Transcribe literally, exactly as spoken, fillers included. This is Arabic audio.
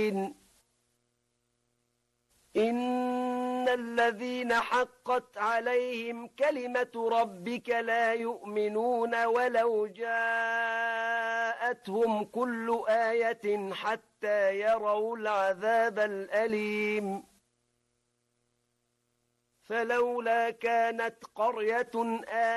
الكافرين إن الذين حقت عليهم كلمة ربك لا يؤمنون ولو جاءتهم كل آية حتى يروا العذاب الأليم فلولا كانت قرية آمنة